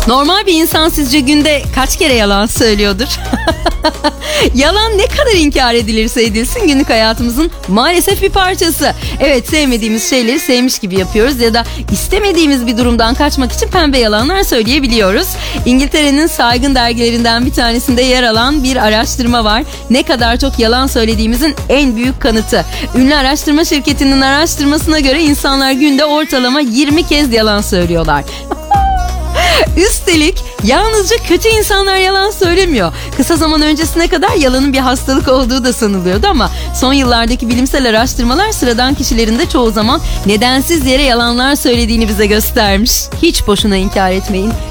Normal bir insan sizce günde kaç kere yalan söylüyordur? Yalan ne kadar inkar edilirse edilsin günlük hayatımızın maalesef bir parçası. Evet, sevmediğimiz şeyleri sevmiş gibi yapıyoruz ya da istemediğimiz bir durumdan kaçmak için pembe yalanlar söyleyebiliyoruz. İngiltere'nin saygın dergilerinden bir tanesinde yer alan bir araştırma var. Ne kadar çok yalan söylediğimizin en büyük kanıtı. Ünlü araştırma şirketinin araştırmasına göre insanlar günde ortalama 20 kez yalan söylüyorlar. Üstelik yalnızca kötü insanlar yalan söylemiyor. Kısa zaman öncesine kadar yalanın bir hastalık olduğu da sanılıyordu ama son yıllardaki bilimsel araştırmalar sıradan kişilerin de çoğu zaman nedensiz yere yalanlar söylediğini bize göstermiş. Hiç boşuna inkar etmeyin.